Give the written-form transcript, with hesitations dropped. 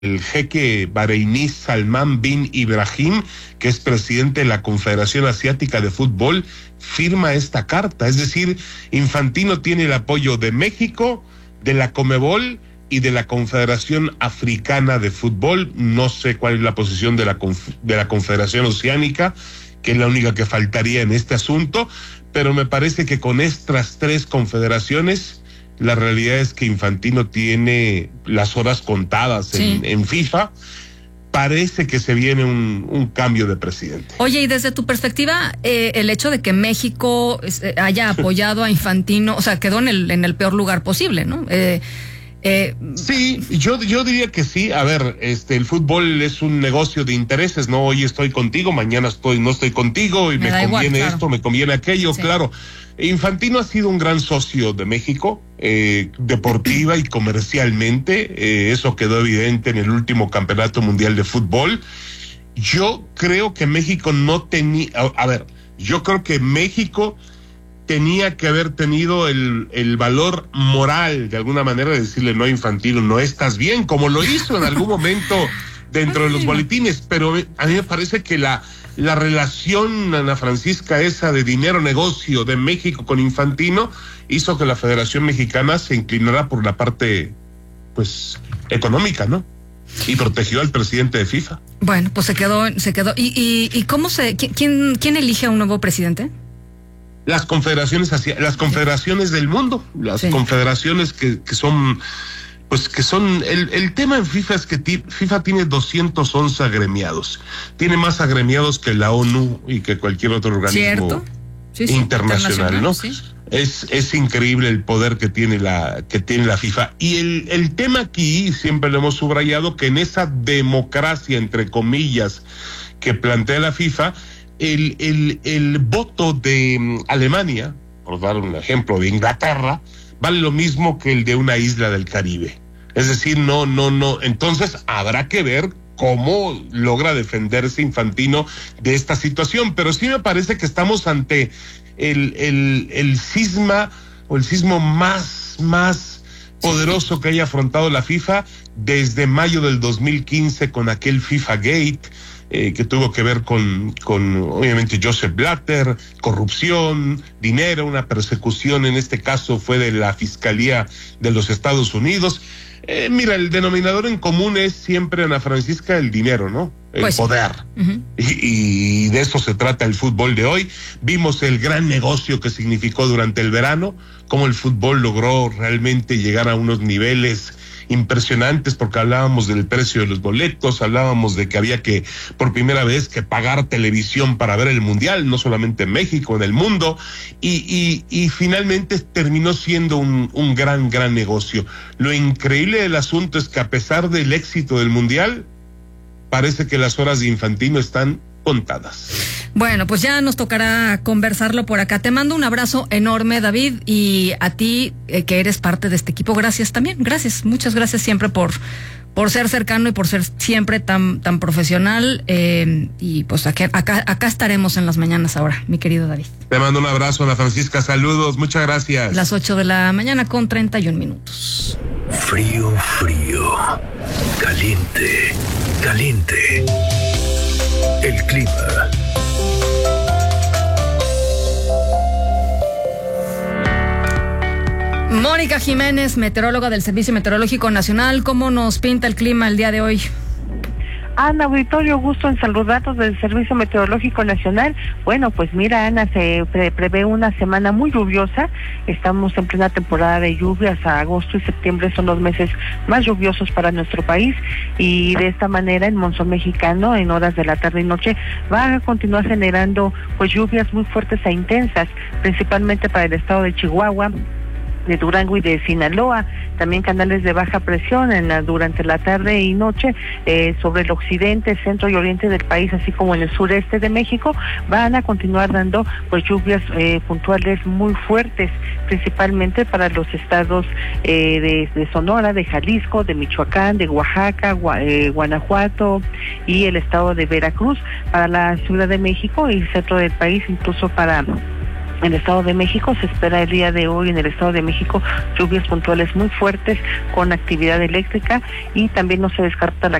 el jeque bareiní Salman bin Ibrahim, que es presidente de la Confederación Asiática de Fútbol, firma esta carta. Es decir, Infantino tiene el apoyo de México, de la Conmebol y de la Confederación Africana de Fútbol. No sé cuál es la posición de la Confederación Oceánica, que es la única que faltaría en este asunto, pero me parece que con estas tres confederaciones la realidad es que Infantino tiene las horas contadas en FIFA. Parece que se viene un cambio de presidente. Oye, y desde tu perspectiva, el hecho de que México haya apoyado a Infantino, o sea, quedó en el peor lugar posible, ¿no? Sí, yo diría que sí. A ver, el fútbol es un negocio de intereses, ¿no? Hoy estoy contigo, mañana no estoy contigo, y me conviene igual, claro. Esto, me conviene aquello, sí. Claro. Infantino ha sido un gran socio de México, deportiva y comercialmente. Eso quedó evidente en el último Campeonato Mundial de Fútbol. Yo creo que México no tenía, yo creo que México tenía que haber tenido el valor moral, de alguna manera, de decirle no a Infantino, no estás bien, como lo hizo en algún momento dentro de los boletines, pero a mí me parece que la relación, Ana Francisca, esa de dinero-negocio de México con Infantino, hizo que la Federación Mexicana se inclinara por la parte, pues, económica, ¿no? Y protegió al presidente de FIFA. Bueno, pues se quedó. ¿Y cómo quién elige a un nuevo presidente? Las confederaciones del mundo, las confederaciones que son, pues que son, el tema en FIFA es que FIFA tiene 211 agremiados, tiene más agremiados que la ONU y que cualquier otro organismo internacional, ¿no? Sí. Es increíble el poder que tiene la FIFA. Y el tema aquí, siempre lo hemos subrayado, que en esa democracia, entre comillas, que plantea la FIFA, el voto de Alemania, por dar un ejemplo, de Inglaterra, vale lo mismo que el de una isla del Caribe. Es decir, no. Entonces habrá que ver cómo logra defenderse Infantino de esta situación. Pero sí me parece que estamos ante el cisma o el sismo más poderoso que haya afrontado la FIFA desde mayo del 2015 con aquel FIFA Gate, que tuvo que ver con obviamente Joseph Blatter, corrupción, dinero, una persecución, en este caso fue de la Fiscalía de los Estados Unidos. Mira, el denominador en común es siempre, Ana Francisca, el dinero, ¿no? El poder. Uh-huh. Y de eso se trata el fútbol de hoy. Vimos el gran negocio que significó durante el verano, cómo el fútbol logró realmente llegar a unos niveles impresionantes, porque hablábamos del precio de los boletos, hablábamos de que había que, por primera vez, que pagar televisión para ver el Mundial, no solamente en México, en el mundo, y finalmente terminó siendo un gran negocio. Lo increíble del asunto es que a pesar del éxito del Mundial, parece que las horas de Infantino están contadas. Bueno, pues ya nos tocará conversarlo por acá. Te mando un abrazo enorme, David, y a ti, que eres parte de este equipo, gracias también. Gracias, muchas gracias siempre por ser cercano y por ser siempre tan profesional. Y pues acá estaremos en las mañanas ahora, mi querido David. Te mando un abrazo, Ana Francisca, saludos, muchas gracias. Las 8 de la mañana con 31 minutos. Frío, caliente. El clima. Mónica Jiménez, meteoróloga del Servicio Meteorológico Nacional, ¿cómo nos pinta el clima el día de hoy? Ana, auditorio, gusto en saludarlos del Servicio Meteorológico Nacional. Bueno, pues mira, Ana, se prevé una semana muy lluviosa. Estamos en plena temporada de lluvias. Agosto y septiembre son los meses más lluviosos para nuestro país, y de esta manera el monzón mexicano en horas de la tarde y noche va a continuar generando pues lluvias muy fuertes e intensas, principalmente para el estado de Chihuahua, de Durango y de Sinaloa. También canales de baja presión durante la tarde y noche sobre el occidente, centro y oriente del país, así como en el sureste de México, van a continuar dando pues lluvias puntuales muy fuertes, principalmente para los estados de Sonora, de Jalisco, de Michoacán, de Oaxaca, Guanajuato y el estado de Veracruz, para la Ciudad de México y centro del país, incluso para En el Estado de México se espera el día de hoy en el Estado de México lluvias puntuales muy fuertes con actividad eléctrica y también no se descarta la